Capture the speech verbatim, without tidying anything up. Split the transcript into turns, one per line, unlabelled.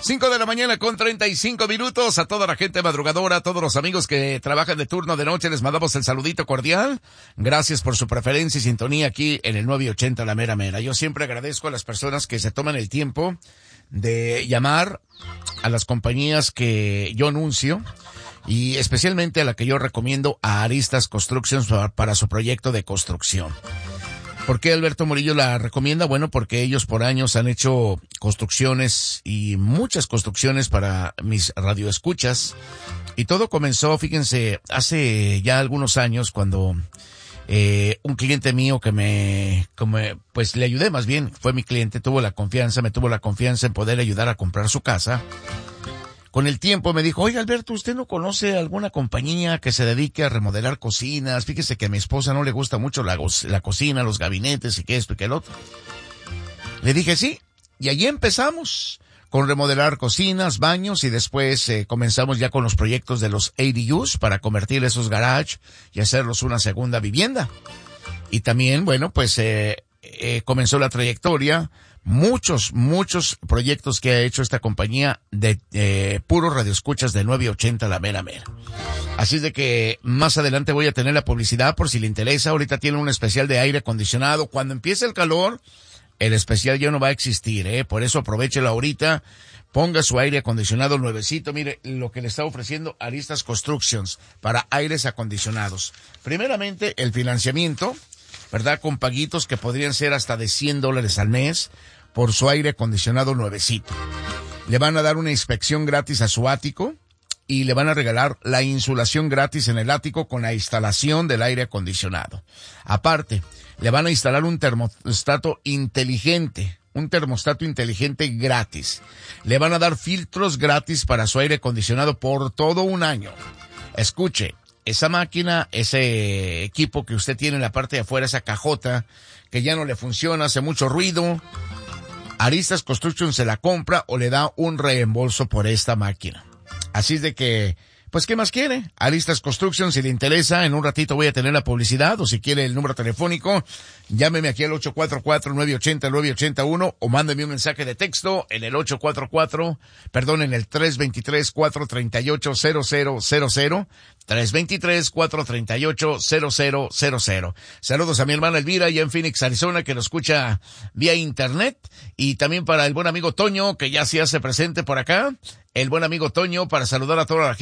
Cinco de la mañana con treinta y cinco minutos. A toda la gente madrugadora, a todos los amigos que trabajan de turno de noche, les mandamos el saludito cordial. Gracias por su preferencia y sintonía aquí en el nueve ochenta La Mera Mera. Yo siempre agradezco a las personas que se toman el tiempo de llamar a las compañías que yo anuncio y especialmente a la que yo recomiendo, a Aristas Constructions, para su proyecto de construcción. ¿Por qué Alberto Murillo la recomienda? Bueno, porque ellos por años han hecho construcciones y muchas construcciones para mis radioescuchas. Y todo comenzó, fíjense, hace ya algunos años cuando eh, un cliente mío que me, como, pues le ayudé más bien, fue mi cliente, tuvo la confianza, me tuvo la confianza en poder ayudar a comprar su casa. Con el tiempo me dijo, oiga Alberto, ¿usted no conoce alguna compañía que se dedique a remodelar cocinas? Fíjese que a mi esposa no le gusta mucho la, la cocina, los gabinetes y que esto y que el otro. Le dije sí, y allí empezamos con remodelar cocinas, baños, y después eh, comenzamos ya con los proyectos de los A D Us para convertir esos garages y hacerlos una segunda vivienda. Y también, bueno, pues eh, eh, comenzó la trayectoria. Muchos, muchos proyectos que ha hecho esta compañía de eh, puros radioescuchas de nueve ochenta La Mera Mera. Así de que más adelante voy a tener la publicidad por si le interesa. Ahorita tiene un especial de aire acondicionado. Cuando empiece el calor, el especial ya no va a existir, ¿eh? Por eso aprovéchelo ahorita. Ponga su aire acondicionado nuevecito. Mire lo que le está ofreciendo Aristas Constructions para aires acondicionados. Primeramente, el financiamiento, ¿verdad? Con paguitos que podrían ser hasta de cien dólares al mes por su aire acondicionado nuevecito. Le van a dar una inspección gratis a su ático y le van a regalar la insulación gratis en el ático con la instalación del aire acondicionado. Aparte, le van a instalar un termostato inteligente, un termostato inteligente gratis. Le van a dar filtros gratis para su aire acondicionado por todo un año. Escuche, esa máquina, ese equipo que usted tiene en la parte de afuera, esa cajota que ya no le funciona, hace mucho ruido, Aristas Construction se la compra o le da un reembolso por esta máquina. Así es de que, pues, ¿qué más quiere? Aristas Construction, si le interesa, en un ratito voy a tener la publicidad, o si quiere el número telefónico, llámeme aquí al ocho cuatro cuatro, nueve ocho cero, nueve ocho uno o mándeme un mensaje de texto en el ocho cuatro cuatro, perdón, en el tres dos tres, cuatro tres ocho, cero cero cero cero, tres dos tres, cuatro tres ocho, cero cero cero cero. Saludos a mi hermana Elvira, allá en Phoenix, Arizona, que nos escucha vía internet, y también para el buen amigo Toño, que ya se hace presente por acá, el buen amigo Toño, para saludar a toda la gente